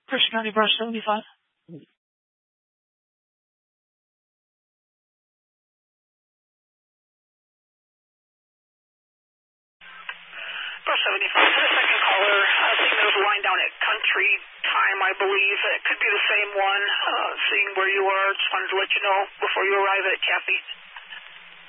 First County Brush 75. Brush 75, the second caller, seeing there's a line down at Country Time, I believe. It could be the same one, seeing where you are. Just wanted to let you know before you arrive at Cappy.